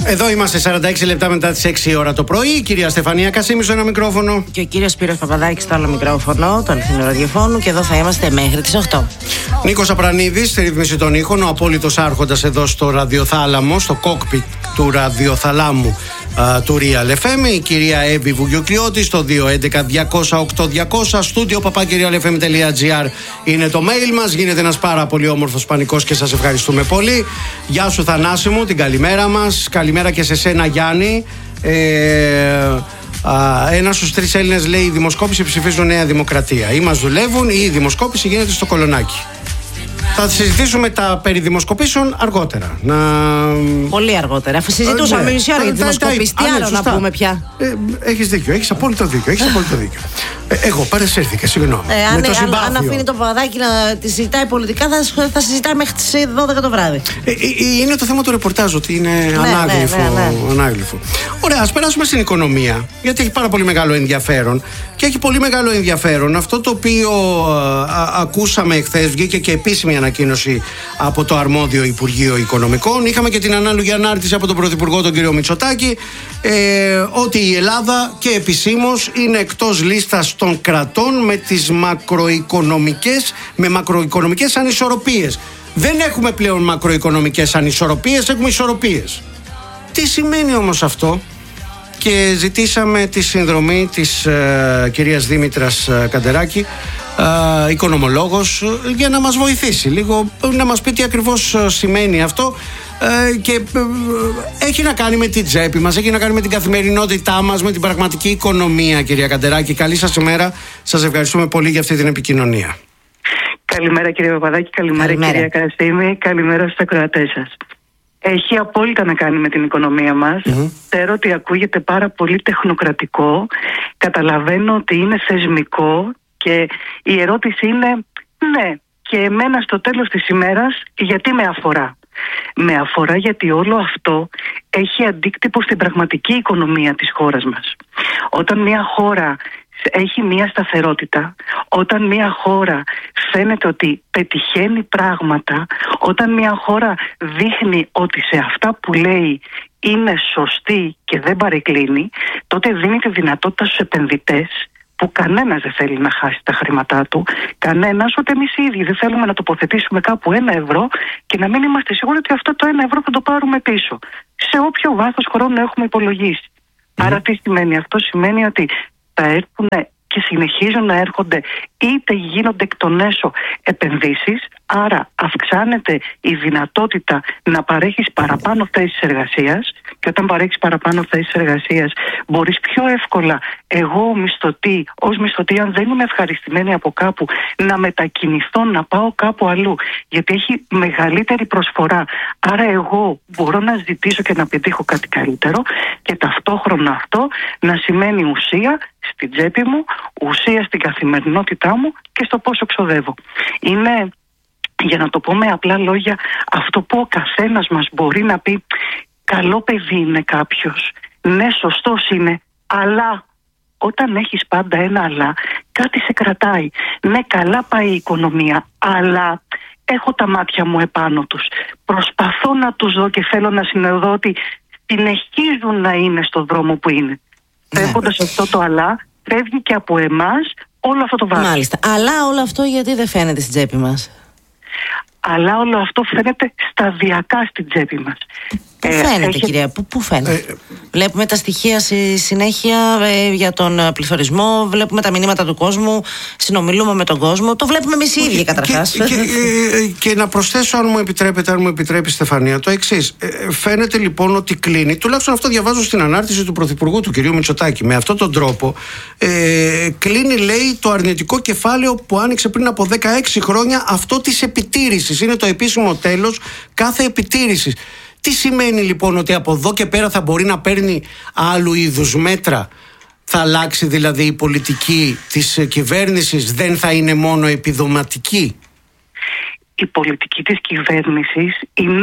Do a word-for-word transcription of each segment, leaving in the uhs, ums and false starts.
Εδώ είμαστε σαράντα έξι λεπτά μετά τις έξι η ώρα το πρωί. Η κυρία Στεφανία Κασίμη στο ένα μικρόφωνο. Και ο κύριος Σπύρος Παπαδάκης στο άλλο μικρόφωνο, το αληθινό ραδιοφώνου. Και εδώ θα είμαστε μέχρι τις οκτώ. Νίκος Απρανίδης στη ρύθμιση των ήχων, ο απόλυτος άρχοντας εδώ στο ραδιοθάλαμο, στο κόκπιτ του ραδιοθαλάμου α, του Real εφ εμ. Η κυρία Εύη Βουγιουκλιώτη στο δύο έντεκα διακόσια οκτώ διακόσια. Στούντιο παπάκι real f m τελεία g r είναι το mail μας. Γίνεται ένας πάρα πολύ όμορφος πανικός και σας ευχαριστούμε πολύ. Γεια σου Θανάση μου, την καλημέρα μας. Καλημέρα και σε σένα Γιάννη. Ε, Ένα στους τρεις Έλληνες λέει: η δημοσκόπηση ψηφίζουν Νέα Δημοκρατία. Ή μας δουλεύουν ή η δημοσκόπηση γίνεται στο κολονάκι. Θα συζητήσουμε τα περί δημοσκοπήσεων αργότερα. Να... Πολύ αργότερα. Αφού συζητούσαμε ναι. μισή ώρα για τη δημοσκοπήση, τι άλλο να πούμε πια. Ε, έχεις δίκιο, έχεις απόλυτο δίκιο. Έχεις απόλυτο δίκιο. Ε, εγώ παρεσέρθηκα, συγγνώμη. Ε, αν, αν, αν αφήνει το Παπαδάκι να τη συζητάει πολιτικά, θα, θα συζητάει μέχρι τις δώδεκα το βράδυ. Ε, ε, είναι το θέμα του ρεπορτάζ, ότι είναι ναι, ανάγλυφο, ναι, ναι, ναι. ανάγλυφο. Ωραία, ας περάσουμε στην οικονομία, γιατί έχει πάρα πολύ μεγάλο ενδιαφέρον. Και έχει πολύ μεγάλο ενδιαφέρον αυτό το οποίο α, α, ακούσαμε εχθές, βγήκε και επίσημη ανακοίνωση από το αρμόδιο Υπουργείο Οικονομικών. Είχαμε και την ανάλογη ανάρτηση από τον Πρωθυπουργό τον κύριο Μητσοτάκη, ε, ότι η Ελλάδα και επισήμως είναι εκτός λίστας των κρατών με τις μακροοικονομικές, με μακροοικονομικές ανισορροπίες. Δεν έχουμε πλέον μακροοικονομικές ανισορροπίες, έχουμε ισορροπίες. Τι σημαίνει όμως αυτό? Και ζητήσαμε τη συνδρομή της ε, κυρίας Δήμητρας ε, Καντεράκη, ε, οικονομολόγος, για να μας βοηθήσει λίγο, να μας πει τι ακριβώς σημαίνει αυτό. Ε, και ε, έχει να κάνει με την τσέπη μας, έχει να κάνει με την καθημερινότητά μας, με την πραγματική οικονομία. Κυρία Καντεράκη, καλή σας ημέρα. Σας ευχαριστούμε πολύ για αυτή την επικοινωνία. Καλημέρα κύριε Παπαδάκη, καλημέρα, καλημέρα. κυρία Κασίμη, καλημέρα στους ακροατές σας. Έχει απόλυτα να κάνει με την οικονομία μας. Mm-hmm. Ξέρω ότι ακούγεται πάρα πολύ τεχνοκρατικό. Καταλαβαίνω ότι είναι θεσμικό και η ερώτηση είναι ναι, και εμένα στο τέλος της ημέρας γιατί με αφορά. Με αφορά γιατί όλο αυτό έχει αντίκτυπο στην πραγματική οικονομία της χώρας μας. Όταν μια χώρα έχει μια σταθερότητα, όταν μια χώρα φαίνεται ότι πετυχαίνει πράγματα, όταν μια χώρα δείχνει ότι σε αυτά που λέει είναι σωστή και δεν παρεκκλίνει, τότε δίνει τη δυνατότητα στους επενδυτές, που κανένας δεν θέλει να χάσει τα χρήματά του, κανένας, ούτε εμείς οι ίδιοι δεν θέλουμε να τοποθετήσουμε κάπου ένα ευρώ και να μην είμαστε σίγουροι ότι αυτό το ένα ευρώ θα το πάρουμε πίσω, σε όποιο βάθος χρόνου έχουμε υπολογίσει. Mm. Άρα τι σημαίνει αυτό? Σημαίνει ότι θα έρθουν και συνεχίζουν να έρχονται, είτε γίνονται εκ των έσω επενδύσεις, άρα αυξάνεται η δυνατότητα να παρέχεις παραπάνω θέσεις εργασίας, και όταν παρέχεις παραπάνω θέσεις εργασίας μπορείς πιο εύκολα, εγώ μισθωτή, ως μισθωτή, αν δεν είμαι ευχαριστημένη από κάπου, να μετακινηθώ, να πάω κάπου αλλού, γιατί έχει μεγαλύτερη προσφορά, άρα εγώ μπορώ να ζητήσω και να πετύχω κάτι καλύτερο, και ταυτόχρονα αυτό να σημαίνει ουσία στην τσέπη μου, ουσία στην καθημερινότητά μου και στο πόσο ξοδεύω. Είναι, για να το πω με απλά λόγια, αυτό που ο καθένας μας μπορεί να πει: καλό παιδί είναι κάποιος, ναι σωστός είναι, αλλά όταν έχεις πάντα ένα αλλά, κάτι σε κρατάει. Ναι, καλά πάει η οικονομία, αλλά έχω τα μάτια μου επάνω τους, προσπαθώ να τους δω και θέλω να συνειδώ ότι συνεχίζουν να είναι στον δρόμο που είναι. Φεύγοντας αυτό το αλλά, φεύγει και από εμάς όλο αυτό το βάρος. Μάλιστα. Αλλά όλο αυτό γιατί δεν φαίνεται στην τσέπη μας? Αλλά όλο αυτό φαίνεται σταδιακά στην τσέπη μας. Πού φαίνεται, ε, έχει... κυρία, πού, πού φαίνεται? Ε, βλέπουμε τα στοιχεία στη συνέχεια ε, για τον πληθωρισμό, βλέπουμε τα μηνύματα του κόσμου, συνομιλούμε με τον κόσμο, το βλέπουμε εμείς οι ίδιοι καταρχάς. Και, και, και, και να προσθέσω, αν μου επιτρέπετε, αν μου επιτρέπει Στεφανία, το εξής. Ε, φαίνεται λοιπόν ότι κλείνει, τουλάχιστον αυτό διαβάζω στην ανάρτηση του Πρωθυπουργού του κ. Μητσοτάκη, με αυτόν τον τρόπο ε, κλείνει, λέει, το αρνητικό κεφάλαιο που άνοιξε πριν από δεκαέξι χρόνια, αυτό της επιτήρησης. Είναι το επίσημο τέλος κάθε επιτήρησης. Τι σημαίνει λοιπόν? Ότι από εδώ και πέρα θα μπορεί να παίρνει άλλου είδους μέτρα? Θα αλλάξει δηλαδή η πολιτική της κυβέρνησης? Δεν θα είναι μόνο επιδοματική? Η πολιτική της κυβέρνησης είναι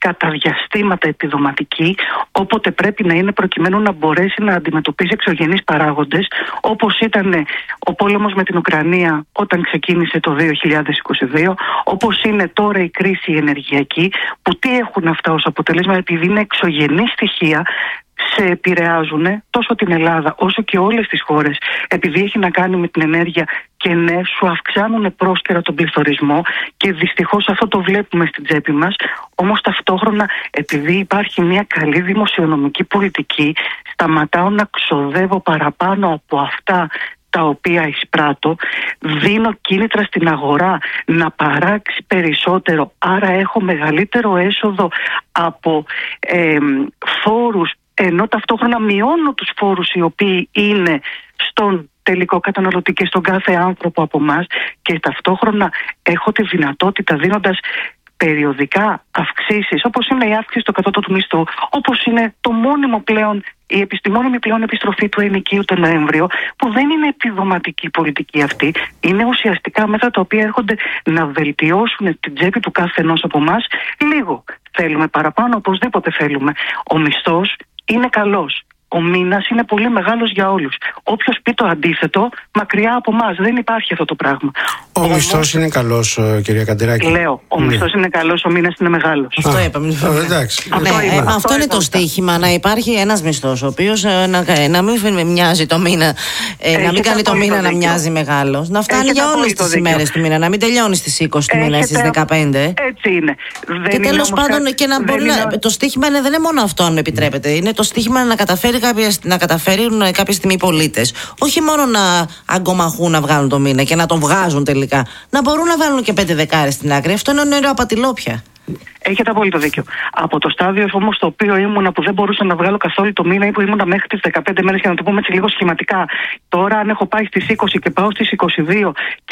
κατά διαστήματα επιδοματική, όποτε πρέπει να είναι, προκειμένου να μπορέσει να αντιμετωπίσει εξωγενείς παράγοντες, όπως ήταν ο πόλεμος με την Ουκρανία όταν ξεκίνησε το δύο χιλιάδες είκοσι δύο, όπως είναι τώρα η κρίση ενεργειακή, που τι έχουν αυτά ως αποτέλεσμα? Επειδή είναι εξωγενή στοιχεία, σε επηρεάζουν τόσο την Ελλάδα όσο και όλες τις χώρες, επειδή έχει να κάνει με την ενέργεια, και ναι, σου αυξάνουν πρόσκαιρα τον πληθωρισμό, και δυστυχώς αυτό το βλέπουμε στην τσέπη μας. Όμως ταυτόχρονα, επειδή υπάρχει μια καλή δημοσιονομική πολιτική, σταματάω να ξοδεύω παραπάνω από αυτά τα οποία εισπράττω, δίνω κίνητρα στην αγορά να παράξει περισσότερο, άρα έχω μεγαλύτερο έσοδο από ε, φόρους, ενώ ταυτόχρονα μειώνω τους φόρους οι οποίοι είναι στον τελικό καταναλωτή και στον κάθε άνθρωπο από εμάς, και ταυτόχρονα έχω τη δυνατότητα, δίνοντας περιοδικά αυξήσεις, όπως είναι η αύξηση του κατώτατου μισθού, όπως είναι το μόνιμο πλέον, η επιστημόνιμη πλέον επιστροφή του ενοικίου τον Νοέμβριο, που δεν είναι επιδοματική πολιτική αυτή, είναι ουσιαστικά μέτρα τα οποία έρχονται να βελτιώσουν την τσέπη του κάθε ενός από εμάς λίγο. Θέλουμε παραπάνω, οπωσδήποτε θέλουμε. Ο μισθός είναι καλός. Ο μήνας είναι πολύ μεγάλος για όλους. Όποιος πει το αντίθετο, μακριά από εμάς. Δεν υπάρχει αυτό το πράγμα. Ο Όμως, μισθός είναι καλός, κυρία Καντηράκη. Λέω, ο ναι. μισθός είναι καλός, ο μήνας είναι μεγάλος. Αυτό είπαμε. Εντάξει. Ναι, αυτό, ε, αυτό, αυτό είναι το στοίχημα, να υπάρχει ένας μισθός, ο οποίος ε, να, να μην μοιάζει το μήνα, ε, να μην κάνει το μήνα το να μοιάζει μεγάλος, να φτάνει Έχετε για όλες τις ημέρες του μήνα, να μην τελειώνει στις είκοσι του μήνα, στις δεκαπέντε. Έτσι είναι. Δεν και τέλος πάντων, και να μπορεί να, το στοίχημα είναι, δεν είναι μόνο αυτό, αν επιτρέπετε. Είναι το στοίχημα να καταφέρει Κάποια, να καταφέρουν κάποια στιγμή οι πολίτες όχι μόνο να αγκομαχούν να βγάλουν το μήνα και να τον βγάζουν τελικά, να μπορούν να βάλουν και πέντε δεκάρες στην άκρη. Αυτό είναι νερό απατηλόπια. Έχετε απόλυτο δίκιο. Από το στάδιο όμως το οποίο ήμουνα, που δεν μπορούσα να βγάλω καθόλου το μήνα, ή που ήμουνα μέχρι τις δεκαπέντε μέρες, για να το πούμε έτσι λίγο σχηματικά, τώρα αν έχω πάει στις είκοσι και πάω στις είκοσι δύο